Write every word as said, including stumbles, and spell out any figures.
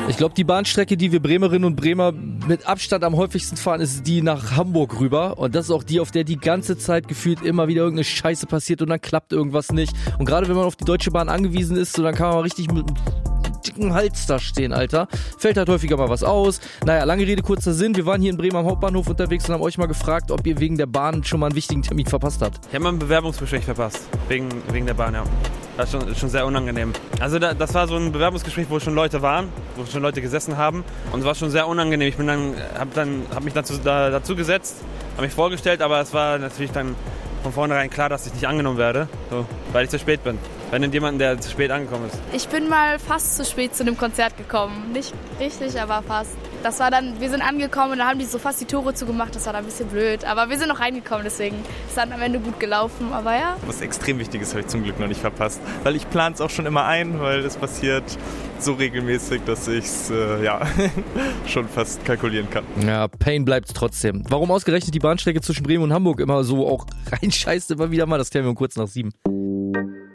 Ich glaube, die Bahnstrecke, die wir Bremerinnen und Bremer mit Abstand am häufigsten fahren, ist die nach Hamburg rüber. Und das ist auch die, auf der die ganze Zeit gefühlt immer wieder irgendeine Scheiße passiert und dann klappt irgendwas nicht. Und gerade wenn man auf die Deutsche Bahn angewiesen ist, so dann kann man mal richtig mit dicken Hals da stehen, Alter. Fällt halt häufiger mal was aus. Naja, lange Rede, kurzer Sinn. Wir waren hier in Bremen am Hauptbahnhof unterwegs und haben euch mal gefragt, ob ihr wegen der Bahn schon mal einen wichtigen Termin verpasst habt. Ich habe mal ein Bewerbungsgespräch verpasst. Wegen, wegen der Bahn, ja. Das ist schon, schon sehr unangenehm. Also da, das war so ein Bewerbungsgespräch, wo schon Leute waren, wo schon Leute gesessen haben. Und es war schon sehr unangenehm. Ich bin dann, habe dann, hab mich dazu, da, dazu gesetzt, habe mich vorgestellt, aber es war natürlich dann von vornherein klar, dass ich nicht angenommen werde, so, weil ich zu spät bin. Wenn denn jemand, der zu spät angekommen ist. Ich bin mal fast zu spät zu einem Konzert gekommen. Nicht richtig, aber fast. Das war dann, wir sind angekommen und dann haben die so fast die Tore zugemacht. Das war dann ein bisschen blöd. Aber wir sind noch reingekommen, deswegen ist dann am Ende gut gelaufen. Aber ja. Was extrem Wichtiges habe ich zum Glück noch nicht verpasst. Weil ich plane es auch schon immer ein, weil es passiert so regelmäßig, dass ich es äh, ja, schon fast kalkulieren kann. Ja, Pain bleibt trotzdem. Warum ausgerechnet die Bahnstrecke zwischen Bremen und Hamburg immer so auch reinscheißt immer wieder mal, das klären wir um kurz nach sieben.